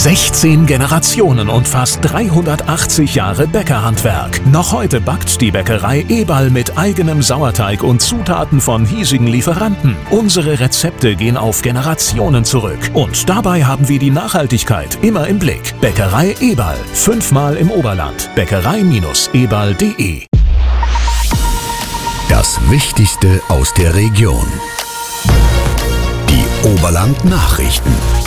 16 Generationen und fast 380 Jahre Bäckerhandwerk. Noch heute backt die Bäckerei Eberl mit eigenem Sauerteig und Zutaten von hiesigen Lieferanten. Unsere Rezepte gehen auf Generationen zurück. Und dabei haben wir die Nachhaltigkeit immer im Blick. Bäckerei Eberl. 5-mal im Oberland. Bäckerei-eberl.de. Das Wichtigste aus der Region. Die Oberland-Nachrichten.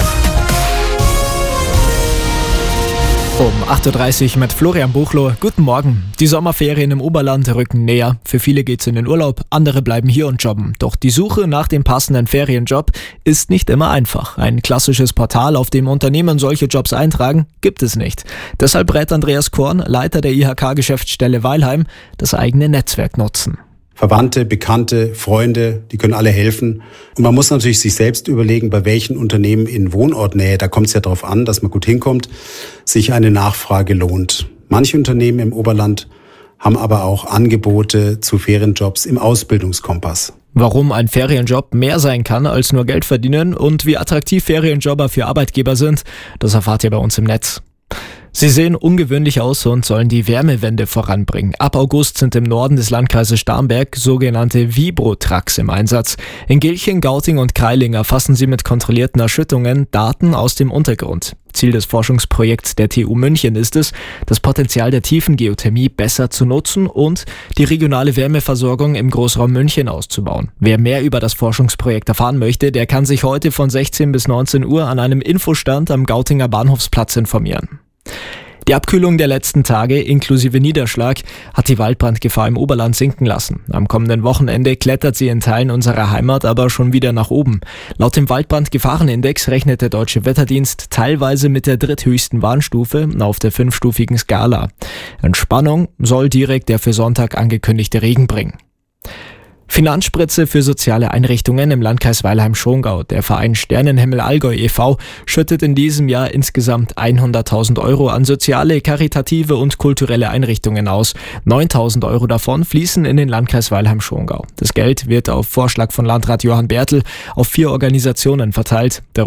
Um 8.30 Uhr mit Florian Buchloh. Guten Morgen. Die Sommerferien im Oberland rücken näher. Für viele geht's in den Urlaub, andere bleiben hier und jobben. Doch die Suche nach dem passenden Ferienjob ist nicht immer einfach. Ein klassisches Portal, auf dem Unternehmen solche Jobs eintragen, gibt es nicht. Deshalb rät Andreas Korn, Leiter der IHK-Geschäftsstelle Weilheim, das eigene Netzwerk nutzen. Verwandte, Bekannte, Freunde, die können alle helfen. Und man muss natürlich sich selbst überlegen, bei welchen Unternehmen in Wohnortnähe, da kommt es ja darauf an, dass man gut hinkommt, sich eine Nachfrage lohnt. Manche Unternehmen im Oberland haben aber auch Angebote zu Ferienjobs im Ausbildungskompass. Warum ein Ferienjob mehr sein kann als nur Geld verdienen und wie attraktiv Ferienjobber für Arbeitgeber sind, das erfahrt ihr bei uns im Netz. Sie sehen ungewöhnlich aus und sollen die Wärmewende voranbringen. Ab August sind im Norden des Landkreises Starnberg sogenannte Vibro-Trucks im Einsatz. In Gilching, Gauting und Kreiling erfassen sie mit kontrollierten Erschütterungen Daten aus dem Untergrund. Ziel des Forschungsprojekts der TU München ist es, das Potenzial der Tiefengeothermie besser zu nutzen und die regionale Wärmeversorgung im Großraum München auszubauen. Wer mehr über das Forschungsprojekt erfahren möchte, der kann sich heute von 16 bis 19 Uhr an einem Infostand am Gautinger Bahnhofsplatz informieren. Die Abkühlung der letzten Tage inklusive Niederschlag hat die Waldbrandgefahr im Oberland sinken lassen. Am kommenden Wochenende klettert sie in Teilen unserer Heimat aber schon wieder nach oben. Laut dem Waldbrandgefahrenindex rechnet der Deutsche Wetterdienst teilweise mit der dritthöchsten Warnstufe auf der 5-stufigen Skala. Entspannung soll direkt der für Sonntag angekündigte Regen bringen. Finanzspritze für soziale Einrichtungen im Landkreis Weilheim-Schongau. Der Verein Sternenhimmel Allgäu e.V. schüttet in diesem Jahr insgesamt 100.000 Euro an soziale, karitative und kulturelle Einrichtungen aus. 9.000 Euro davon fließen in den Landkreis Weilheim-Schongau. Das Geld wird auf Vorschlag von Landrat Johann Bertl auf 4 Organisationen verteilt.